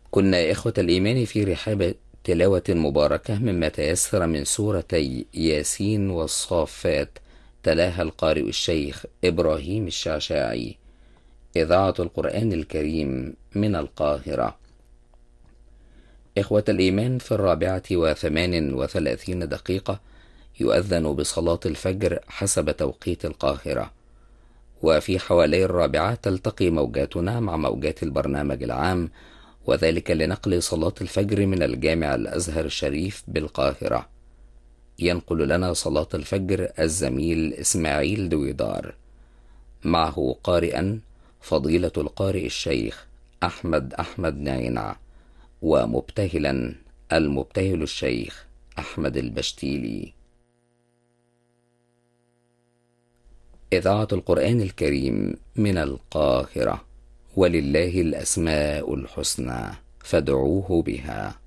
كنا إخوة الإيمان في رحاب تلاوة مباركة مما تيسر من سورتي ياسين والصافات، تلاها القارئ الشيخ إبراهيم الشعشاعي. إذاعة القرآن الكريم من القاهرة. إخوة الإيمان، في 4:38 يؤذن بصلاة الفجر حسب توقيت القاهرة، وفي حوالي 4 تلتقي موجاتنا مع موجات البرنامج العام، وذلك لنقل صلاة الفجر من الجامع الأزهر الشريف بالقاهرة. ينقل لنا صلاة الفجر الزميل إسماعيل دويدار، معه قارئا فضيلة القارئ الشيخ أحمد نعينع، ومبتهلا المبتهل الشيخ أحمد البشتيلي. إذاعة القرآن الكريم من القاهرة. ولله الأسماء الحسنى فادعوه بها.